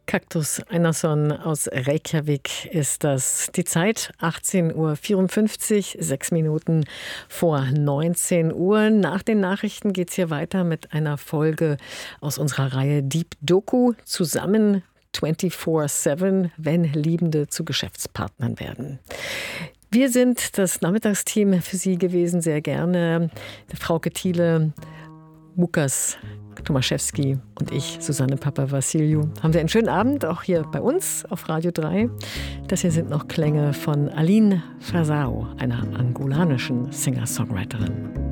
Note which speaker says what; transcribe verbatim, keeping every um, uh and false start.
Speaker 1: Kaktus Einarsson aus Reykjavik ist das. Die Zeit achtzehn Uhr vierundfünfzig, sechs Minuten vor neunzehn Uhr. Nach den Nachrichten geht es hier weiter mit einer Folge aus unserer Reihe Deep Doku zusammen vierundzwanzig sieben, wenn Liebende zu Geschäftspartnern werden. Wir sind das Nachmittagsteam für Sie gewesen, sehr gerne. Frauke Thiele, Łukasz Tomaszewski und ich, Susanne Papavassiliou. Haben Sie einen schönen Abend, auch hier bei uns auf Radio drei. Das hier sind noch Klänge von Aline Frazao, einer angolanischen Singer-Songwriterin.